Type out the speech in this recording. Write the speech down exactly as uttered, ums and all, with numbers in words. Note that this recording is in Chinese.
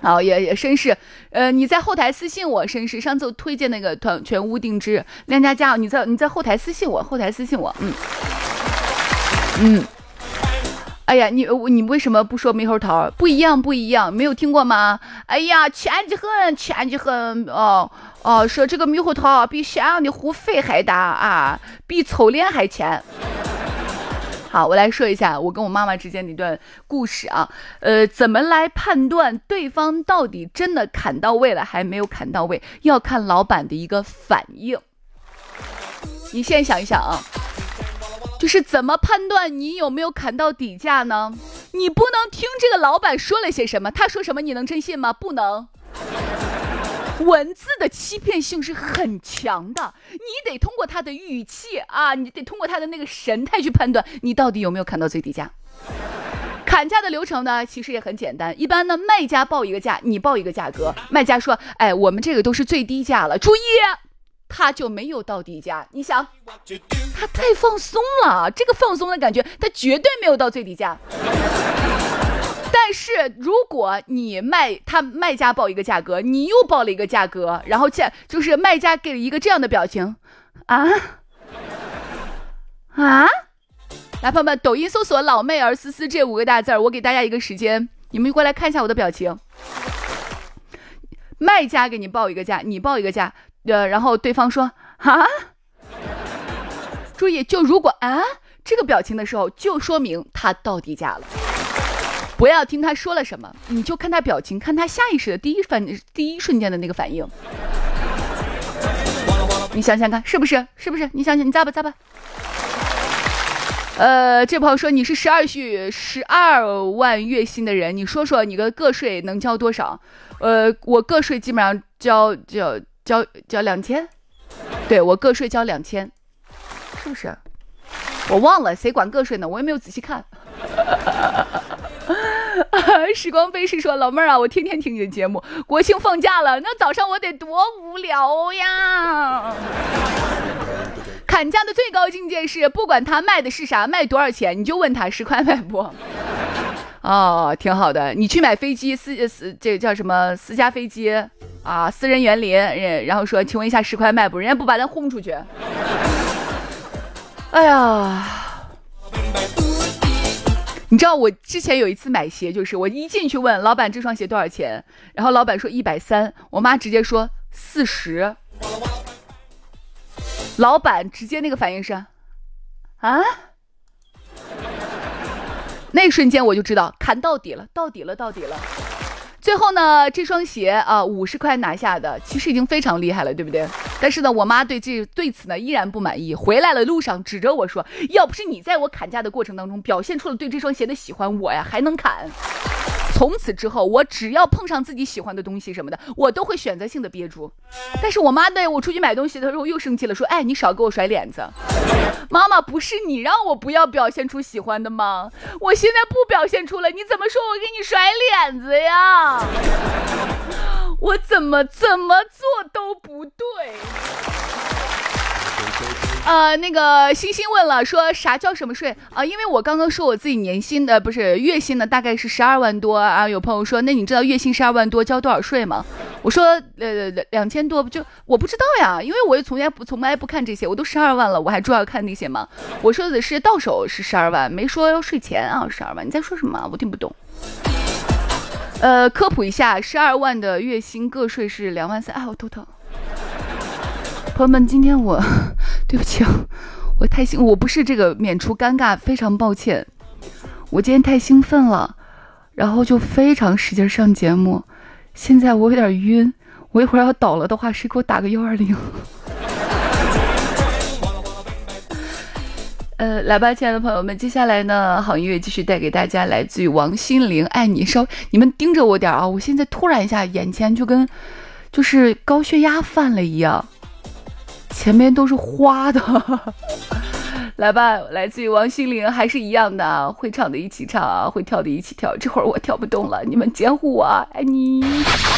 好，也也绅士，呃，你在后台私信我，绅士。上次我推荐那个团全屋定制亮家家，你在你在后台私信我，后台私信我，嗯嗯。哎呀，你你为什么不说猕猴桃？不一样，不一样，没有听过吗？哎呀，钱的很，钱的很哦哦，说这个猕猴桃比咸阳的护肺还大啊，比臭脸还浅。好，我来说一下我跟我妈妈之间的一段故事啊，呃，怎么来判断对方到底真的砍到位了还没有砍到位，要看老板的一个反应。你先想一想啊，就是怎么判断你有没有砍到底价呢？你不能听这个老板说了些什么，他说什么你能真信吗？不能。文字的欺骗性是很强的，你得通过他的语气啊，你得通过他的那个神态去判断你到底有没有砍到最低价。砍价的流程呢，其实也很简单，一般呢，卖家报一个价，你报一个价格，卖家说，哎，我们这个都是最低价了，注意，他就没有到底价。你想，他太放松了，这个放松的感觉，他绝对没有到最低价。但是如果你卖他卖家报一个价格，你又报了一个价格，然后价就是卖家给了一个这样的表情啊啊！来，朋友们，抖音搜索老妹儿思思这五个大字儿，我给大家一个时间，你们过来看一下我的表情。卖家给你报一个价，你报一个价，呃，然后对方说啊，注意，就如果啊这个表情的时候，就说明他到底价了。不要听他说了什么，你就看他表情，看他下意识的第一反第一瞬间的那个反应。你想想看，是不是？是不是？你想想，你咂吧咂吧。呃，这朋友说你是十二续十二万月薪的人，你说说你的个税能交多少？呃，我个税基本上交交交交两千，对我个税交两千，是不是？我忘了，谁管个税呢？我也没有仔细看。时光飞逝说，老妹儿啊，我天天听你的节目，国庆放假了，那早上我得多无聊呀。砍价的最高境界是，不管他卖的是啥，卖多少钱，你就问他十块卖不？哦，挺好的。你去买飞机，私私这个叫什么私家飞机啊，私人园林，然后说，请问一下十块卖不？人家不把咱轰出去。哎呀。你知道我之前有一次买鞋，就是我一进去问老板这双鞋多少钱，然后老板说一百三，我妈直接说四十，老板直接那个反应是啊，那一瞬间我就知道砍到底了，到底了，到底了。最后呢，这双鞋啊，五十块拿下的，其实已经非常厉害了，对不对？但是呢，我妈对这对此呢依然不满意，回来了路上指着我说，要不是你在我砍价的过程当中表现出了对这双鞋的喜欢，我呀还能砍。从此之后，我只要碰上自己喜欢的东西什么的，我都会选择性的憋住。但是我妈带我出去买东西的时候又生气了，说，哎，你少给我甩脸子。妈妈，不是你让我不要表现出喜欢的吗？我现在不表现出了，你怎么说我给你甩脸子呀？我怎么怎么做都不对。呃，那个星星问了，说啥交什么税啊、呃？因为我刚刚说我自己年薪的不是月薪的大概是十二万多啊。有朋友说，那你知道月薪十二万多交多少税吗？我说呃两千多，就我不知道呀，因为我也从来不从来不看这些，我都十二万了，我还主要看那些吗？我说的是到手是十二万，没说要税前啊十二万。你在说什么？我听不懂。呃，科普一下，十二万的月薪个税是两万三啊，我头疼。朋友们，今天我对不起，我太兴，我不是这个免除尴尬，非常抱歉，我今天太兴奋了，然后就非常使劲上节目，现在我有点晕，我一会儿要倒了的话，谁给我打个幺二零？呃，来吧，亲爱的朋友们，接下来呢，好音乐继续带给大家，来自于王心凌，爱你。稍你们盯着我点啊，我现在突然一下眼前就跟就是高血压犯了一样，前面都是花的。来吧，来自于王心凌，还是一样的，会唱的一起唱，会跳的一起跳，这会儿我跳不动了，你们监护我，爱你。